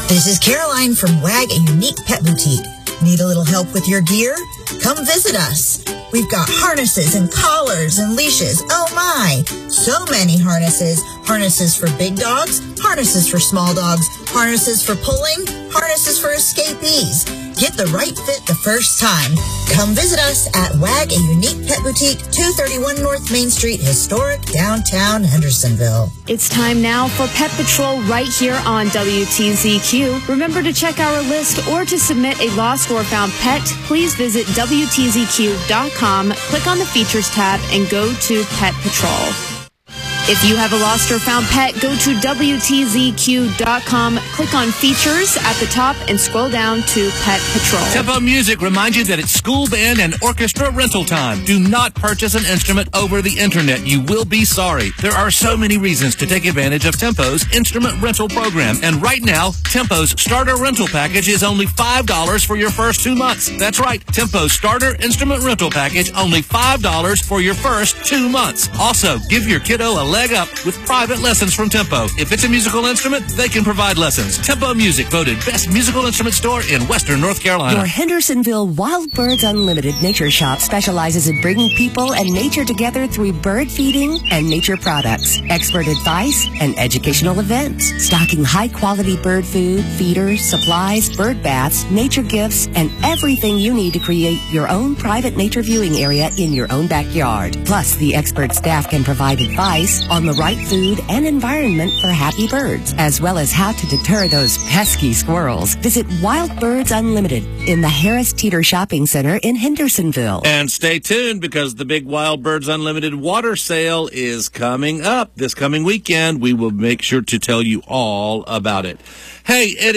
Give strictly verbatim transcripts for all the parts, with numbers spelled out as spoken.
This is Caroline from WAG, a unique pet boutique. Need a little help with your gear? Come visit us. We've got harnesses and collars and leashes. Oh my! So many harnesses. Harnesses for big dogs, harnesses for small dogs, harnesses for pulling, harnesses for escapees. Get the right fit the first time. Come visit us at WAG, a unique pet boutique, two thirty-one North Main Street, historic downtown Hendersonville. It's time now for Pet Patrol right here on W T Z Q. Remember to check our list or to submit a lost or found pet, please visit W T Z Q dot com, click on the Features tab, and go to Pet Patrol. If you have a lost or found pet, go to W T Z Q dot com, click on Features at the top, and scroll down to Pet Patrol. Tempo Music reminds you that it's school band and orchestra rental time. Do not purchase an instrument over the internet. You will be sorry. There are so many reasons to take advantage of Tempo's instrument rental program. And right now, Tempo's starter rental package is only five dollars for your first two months. That's right. Tempo's starter instrument rental package, only five dollars for your first two months. Also, give your kiddo a leg up with private lessons from Tempo. If it's a musical instrument, they can provide lessons. Tempo Music, voted best musical instrument store in Western North Carolina. Your Hendersonville Wild Birds Unlimited Nature Shop specializes in bringing people and nature together through bird feeding and nature products, expert advice, and educational events. Stocking high-quality bird food, feeders, supplies, bird baths, nature gifts, and everything you need to create your own private nature viewing area in your own backyard. Plus, the expert staff can provide advice on the right food and environment for happy birds, as well as how to deter those pesky squirrels. Visit Wild Birds Unlimited in the Harris Teeter Shopping Center in Hendersonville. And stay tuned because the big Wild Birds Unlimited water sale is coming up this coming weekend. We will make sure to tell you all about it. Hey, it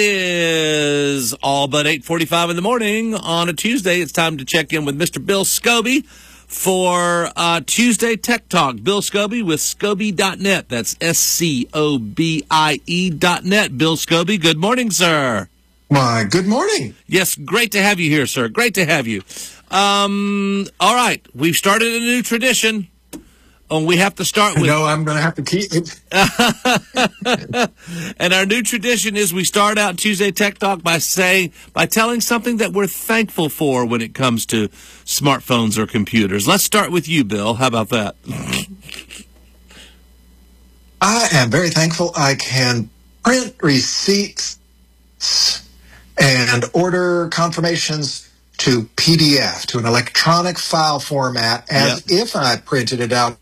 is all but eight forty-five in the morning on a Tuesday. It's time to check in with Mister Bill Scobie for uh, Tuesday Tech Talk. Bill Scobie with Scobie dot net. That's S C O B I E dot net. Bill Scobie, good morning, sir. Why, good morning. Yes, great to have you here, sir. Great to have you. Um, all right, we've started a new tradition. Oh, we have to start with... No, I'm going to have to keep it. And our new tradition is we start out Tuesday Tech Talk by saying, by telling something that we're thankful for when it comes to smartphones or computers. Let's start with you, Bill. How about that? I am very thankful I can print receipts and order confirmations to P D F, to an electronic file format, as yep. if I printed it out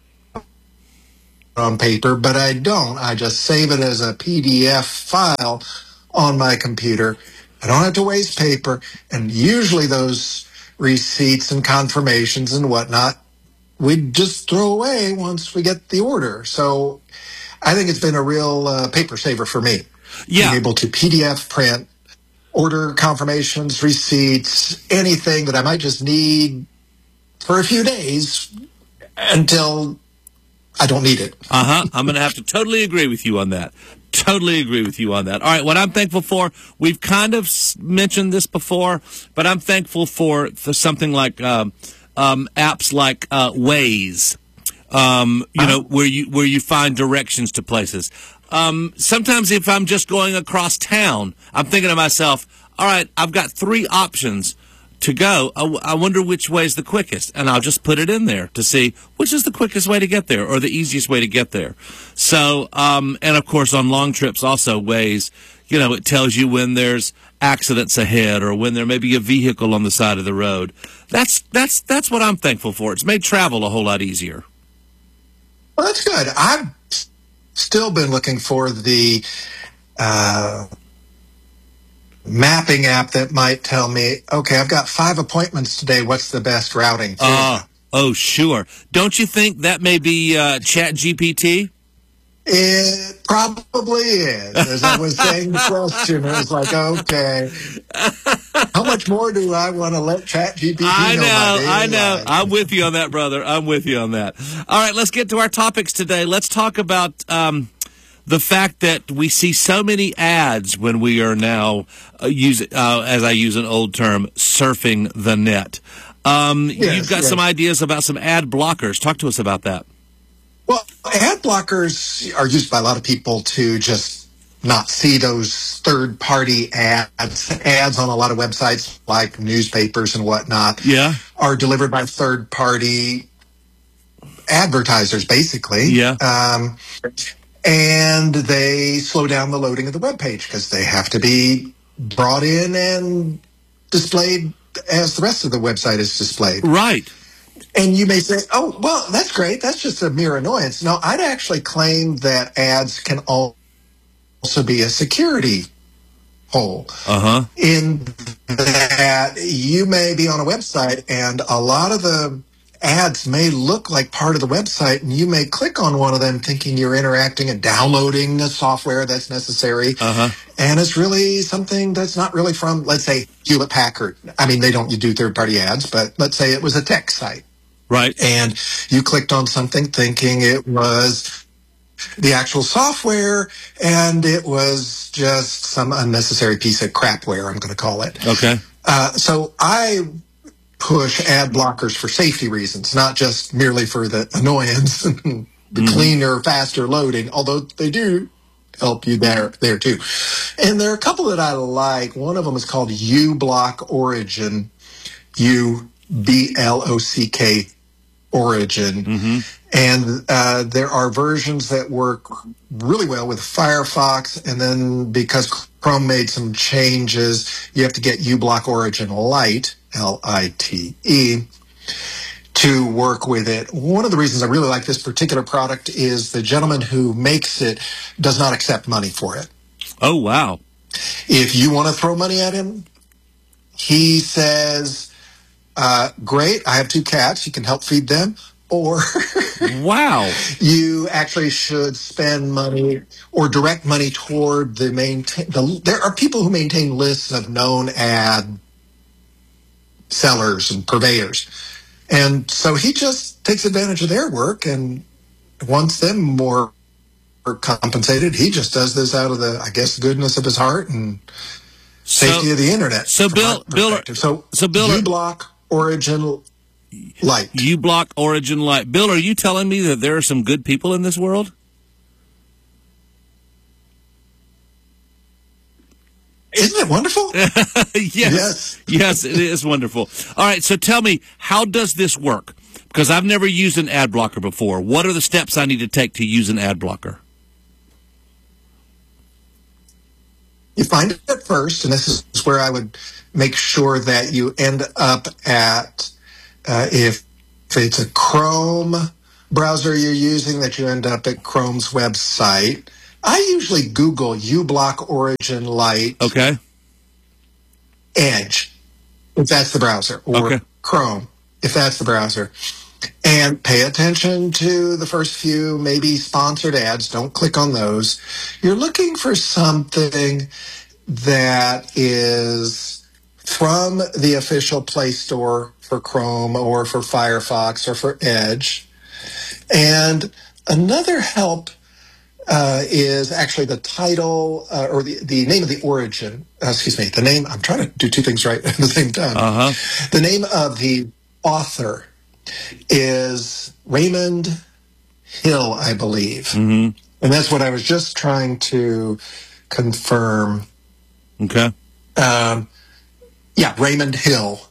on paper, but I don't. I just save it as a P D F file on my computer. I don't have to waste paper, and usually those receipts and confirmations and whatnot, we just throw away once we get the order. So I think it's been a real uh, paper saver for me. Yeah. Being able to P D F print, order confirmations, receipts, anything that I might just need for a few days until I don't need it. Uh-huh. I'm going to have to totally agree with you on that. Totally agree with you on that. All right, what I'm thankful for, we've kind of mentioned this before, but I'm thankful for, for something like um, um, apps like uh, Waze, um, you know, where you where you find directions to places. Um, sometimes if I'm just going across town, I'm thinking to myself, all right, I've got three options to go. I, I wonder which way is the quickest, and I'll just put it in there to see which is the quickest way to get there or the easiest way to get there. So, um, and of course on long trips also Waze, you know, it tells you when there's accidents ahead or when there may be a vehicle on the side of the road. That's, that's, that's what I'm thankful for. It's made travel a whole lot easier. Well, that's good. I've still been looking for the, uh, mapping app that might tell me, okay, I've got five appointments today. What's the best routing? Uh, oh, sure. Don't you think that may be uh, Chat G P T? It probably is. As I was saying the question, it was like, okay, how much more do I want to let Chat G P T I know, know my daily I know. life? I'm with you on that, brother. I'm with you on that. All right, let's get to our topics today. Let's talk about um, the fact that we see so many ads when we are now, uh, use, uh, as I use an old term, surfing the net. Um, yes, you've got yes. some ideas about some ad blockers. Talk to us about that. Well, ad blockers are used by a lot of people to just not see those third-party ads. Ads on a lot of websites, like newspapers and whatnot, Yeah. are delivered by third-party advertisers, basically. Yeah. Um, and they slow down the loading of the web page because they have to be brought in and displayed as the rest of the website is displayed. Right. And you may say, oh, well, that's great. That's just a mere annoyance. No, I'd actually claim that ads can also be a security hole. Uh-huh. In that you may be on a website and a lot of the ads may look like part of the website, and you may click on one of them thinking you're interacting and downloading the software that's necessary. Uh-huh. And it's really something that's not really from, let's say, Hewlett Packard. I mean, they don't do third-party ads, but let's say it was a tech site. Right. And you clicked on something thinking it was the actual software, and it was just some unnecessary piece of crapware, I'm going to call it. Okay. Uh, so I push ad blockers for safety reasons, not just merely for the annoyance and the mm-hmm. cleaner, faster loading, although they do help you there there too. And there are a couple that I like. One of them is called uBlock Origin, U B L O C K Origin. Mm-hmm. And uh, there are versions that work really well with Firefox, and then because Chrome made some changes, you have to get uBlock Origin Lite, L I T E, to work with it. One of the reasons I really like this particular product is the gentleman who makes it does not accept money for it. Oh, wow. If you want to throw money at him, he says, uh, great, I have two cats, you can help feed them. Or wow, you actually should spend money or direct money toward the maintain. The, there are people who maintain lists of known ad sellers and purveyors, and so he just takes advantage of their work and wants them more compensated. He just does this out of the, I guess, goodness of his heart and safety so, of the internet. So, Bill, Bill, so, so Bill, uBlock Origin Light. uBlock Origin Light. Bill, are you telling me that there are some good people in this world? Isn't it wonderful? yes. yes. Yes, it is wonderful. All right, so tell me, how does this work? Because I've never used an ad blocker before. What are the steps I need to take to use an ad blocker? You find it at first, and this is where I would make sure that you end up at Uh, if, if it's a Chrome browser you're using, that you end up at Chrome's website. I usually Google uBlock Origin Lite okay. Edge, if that's the browser, or okay. Chrome, if that's the browser. And pay attention to the first few maybe sponsored ads. Don't click on those. You're looking for something that is from the official Play Store for Chrome or for Firefox or for Edge. And another help uh, is actually the title uh, or the, the name of the origin. Uh, excuse me, the name. I'm trying to do two things right at the same time. Uh-huh. The name of the author is Raymond Hill, I believe. Mm-hmm. And that's what I was just trying to confirm. Okay. Um, yeah, Raymond Hill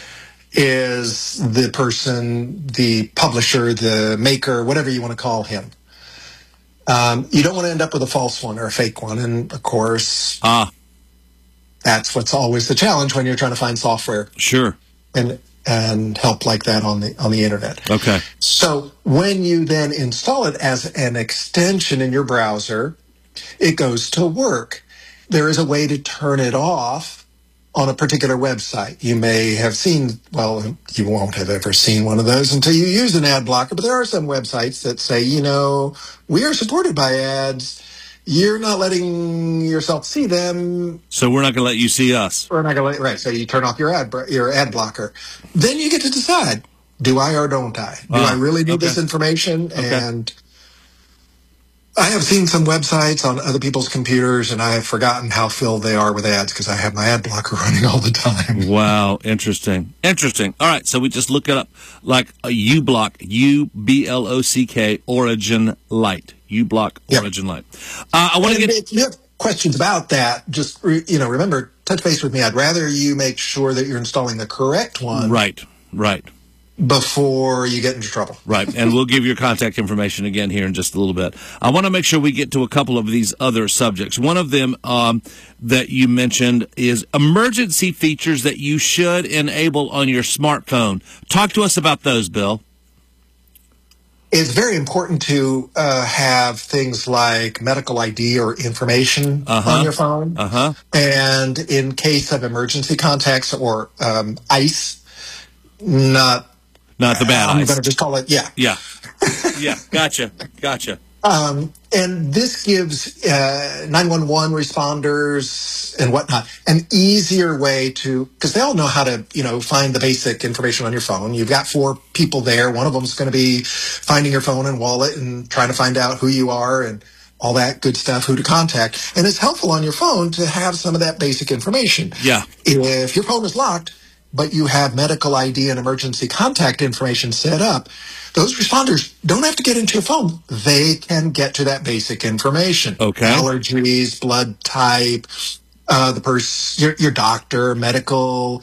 is the person, the publisher, the maker, whatever you want to call him. Um, you don't want to end up with a false one or a fake one. And, of course, ah, that's what's always the challenge when you're trying to find software. Sure. And and help like that on the on the internet. Okay. So when you then install it as an extension in your browser, it goes to work. There is a way to turn it off on a particular website. You may have seen, well, you won't have ever seen one of those until you use an ad blocker, but there are some websites that say, you know, we are supported by ads. You're not letting yourself see them. So we're not going to let you see us. We're not going to let, right. So you turn off your ad, your ad blocker. Then you get to decide, do I or don't I? Do uh, I really need okay. this information? Okay. And I have seen some websites on other people's computers, and I have forgotten how filled they are with ads because I have my ad blocker running all the time. Wow, interesting. Interesting. All right, so we just look it up like a uBlock, U B L O C K, Origin Lite. uBlock Yep. Origin Lite. Uh, I want to get... If you, have, questions about that, just, re, you know, remember, touch base with me. I'd rather you make sure that you're installing the correct one. Right, right. Before you get into trouble. Right, and we'll give your contact information again here in just a little bit. I want to make sure we get to a couple of these other subjects. One of them um, that you mentioned is emergency features that you should enable on your smartphone. Talk to us about those, Bill. It's very important to uh, have things like medical I D or information uh-huh. on your phone. Uh-huh. And in case of emergency contacts or um, ICE, not... Not the bad I'm ice. going to just call it, yeah. Yeah. Yeah, gotcha, gotcha. Um, and this gives uh, nine one one responders and whatnot an easier way to, because they all know how to, you know, find the basic information on your phone. You've got four people there. One of them's going to be finding your phone and wallet and trying to find out who you are and all that good stuff, who to contact. And it's helpful on your phone to have some of that basic information. Yeah. If your phone is locked, but you have medical I D and emergency contact information set up, those responders don't have to get into your phone. They can get to that basic information. Okay. Allergies, blood type, uh, the person, your, your doctor, medical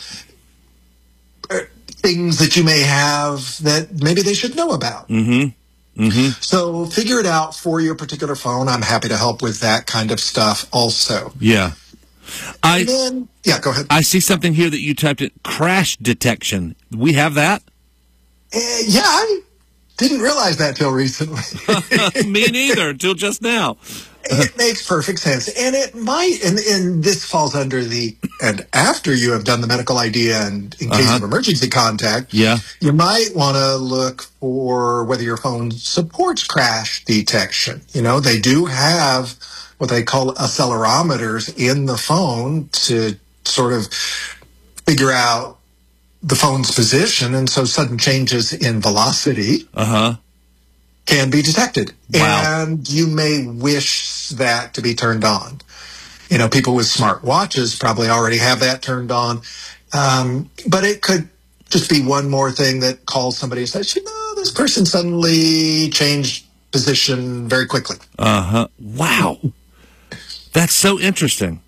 uh, things that you may have that maybe they should know about. Mm-hmm. Mm-hmm. So figure it out for your particular phone. I'm happy to help with that kind of stuff also. Yeah. I and then, yeah, go ahead. I see something here that you typed in, crash detection. We have that? Uh, yeah, I didn't realize that till recently. Me neither, till just now. It makes perfect sense. And it might, and, and this falls under the, and after you have done the medical I D and in case uh-huh. of emergency contact, yeah. you might want to look for whether your phone supports crash detection. You know, they do have what they call accelerometers in the phone to sort of figure out the phone's position, and so sudden changes in velocity uh-huh. can be detected. Wow. And you may wish that to be turned on. You know, people with smart watches probably already have that turned on. Um, but it could just be one more thing that calls somebody and says, you know, this person suddenly changed position very quickly. Uh-huh. Wow. That's so interesting.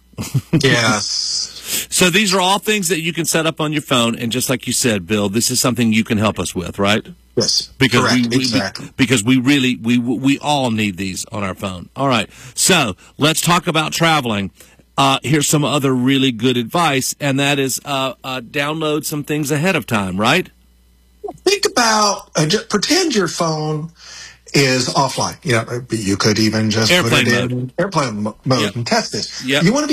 Yes. So these are all things that you can set up on your phone, and just like you said, Bill, this is something you can help us with, right? Yes. Because correct. we, we exactly. because we really we we all need these on our phone. All right. So let's talk about traveling. Uh, here's some other really good advice, and that is uh, uh, download some things ahead of time, right? Think about uh, just pretend your phone is offline. You know, you could even just Airplane put it mode. in airplane mode Yep. and test this. Yep. You want to be